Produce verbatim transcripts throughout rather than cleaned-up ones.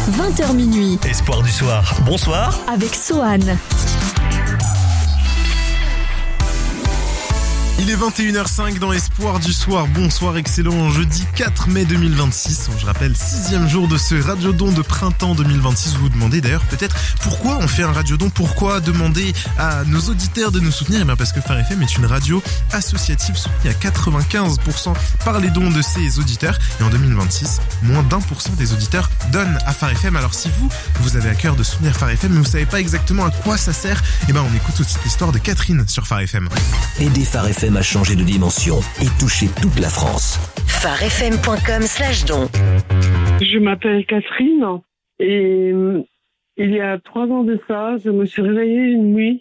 vingt heures minuit. Espoir du soir, bonsoir. Avec Sohan. Il est vingt et une heures cinq dans Espoir du soir. Bonsoir, excellent jeudi quatre mai deux mille vingt-six. Je rappelle, sixième jour de ce radiodon de printemps deux mille vingt-six. Vous vous demandez d'ailleurs peut-être pourquoi on fait un radiodon, pourquoi demander à nos auditeurs de nous soutenir. Eh bien parce que Phare F M est une radio associative soutenue à quatre-vingt-quinze pour cent par les dons de ses auditeurs. Et en deux mille vingt-six, moins d'un pour cent des auditeurs donnent à Phare F M. Alors si vous, vous avez à cœur de soutenir Phare F M, mais vous savez pas exactement à quoi ça sert, eh ben on écoute tout de suite l'histoire de Catherine sur Phare F M. Aider Phare F M à changer de dimension et toucher toute la France. pharefm.com slash don. Je m'appelle Catherine et euh, il y a trois ans de ça, je me suis réveillée une nuit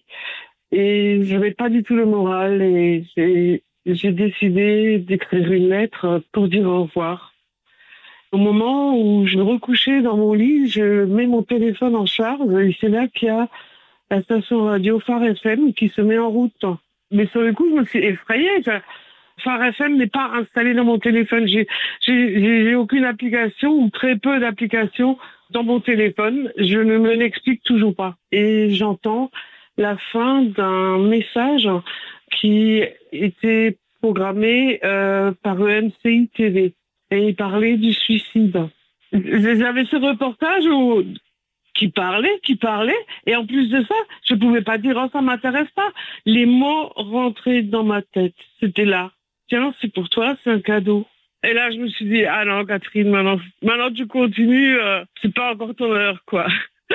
et j'avais pas du tout le moral et j'ai, j'ai décidé d'écrire une lettre pour dire au revoir. Au moment où je me recouchais dans mon lit, je mets mon téléphone en charge et c'est là qu'il y a la station radio Phare F M qui se met en route. Mais sur le coup, je me suis effrayée. Phare F M n'est pas installé dans mon téléphone. J'ai, j'ai, j'ai aucune application ou très peu d'applications dans mon téléphone. Je ne me l'explique toujours pas. Et j'entends la fin d'un message qui était programmé euh, par E M C I T V. Et il parlait du suicide. J'avais ce reportage où... qui parlait, qui parlait, et en plus de ça, je pouvais pas dire « oh, ça m'intéresse pas ». Les mots rentraient dans ma tête, c'était là. « Tiens, c'est pour toi, c'est un cadeau ». Et là, je me suis dit « ah non, Catherine, maintenant, maintenant tu continues, euh, c'est pas encore ton heure, quoi ».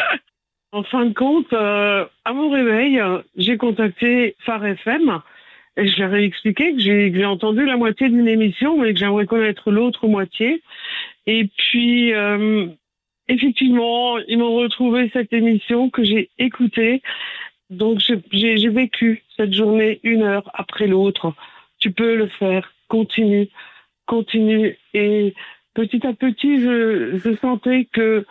En fin de compte, euh, à mon réveil, euh, j'ai contacté Phare F M, et je leur ai expliqué que j'ai, que j'ai entendu la moitié d'une émission, mais que j'aimerais connaître l'autre moitié. Et puis... Euh, Effectivement, ils m'ont retrouvé cette émission que j'ai écoutée. Donc, j'ai, j'ai, j'ai vécu cette journée une heure après l'autre. Tu peux le faire. Continue. Continue. Et petit à petit, je, je sentais que,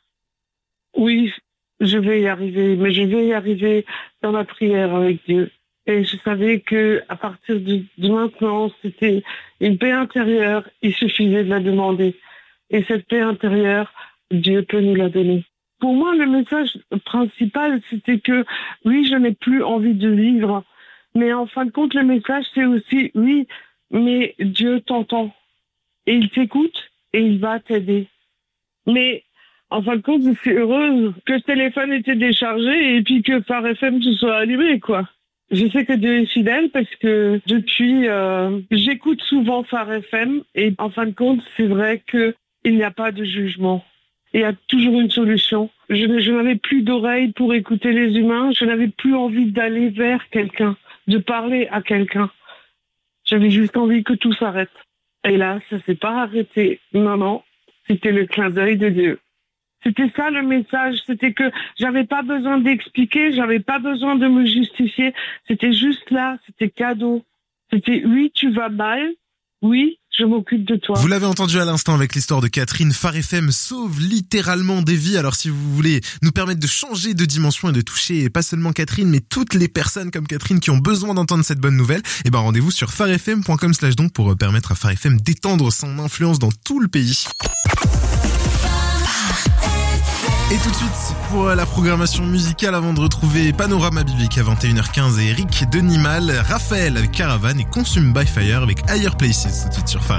oui, je vais y arriver. Mais je vais y arriver dans ma prière avec Dieu. Et je savais que à partir de, de maintenant, c'était une paix intérieure. Il suffisait de la demander. Et cette paix intérieure, Dieu peut nous la donner. Pour moi, le message principal, c'était que, oui, je n'ai plus envie de vivre. Mais en fin de compte, le message, c'est aussi, oui, mais Dieu t'entend. Et il t'écoute et il va t'aider. Mais, en fin de compte, je suis heureuse que ce téléphone était déchargé et puis que Phare F M se soit allumé, quoi. Je sais que Dieu est fidèle parce que depuis, euh, j'écoute souvent Phare F M et en fin de compte, c'est vrai que il n'y a pas de jugement. Il y a toujours une solution. Je, je n'avais plus d'oreilles pour écouter les humains. Je n'avais plus envie d'aller vers quelqu'un, de parler à quelqu'un. J'avais juste envie que tout s'arrête. Et là, ça s'est pas arrêté. Non, non. C'était le clin d'œil de Dieu. C'était ça le message. C'était que j'avais pas besoin d'expliquer. J'avais pas besoin de me justifier. C'était juste là. C'était cadeau. C'était oui, tu vas mal. Oui, je m'occupe de toi. Vous l'avez entendu à l'instant avec l'histoire de Catherine. Phare F M sauve littéralement des vies. Alors si vous voulez nous permettre de changer de dimension et de toucher pas seulement Catherine, mais toutes les personnes comme Catherine qui ont besoin d'entendre cette bonne nouvelle, eh ben rendez-vous sur pharefm.com slash don pour permettre à Phare F M d'étendre son influence dans tout le pays. Et tout de suite, pour la programmation musicale, avant de retrouver Panorama Biblique à vingt et une heures quinze et Eric Denimal, Raphaël avec Caravane et Consume by Fire avec Higher Places, tout de suite sur Phare F M.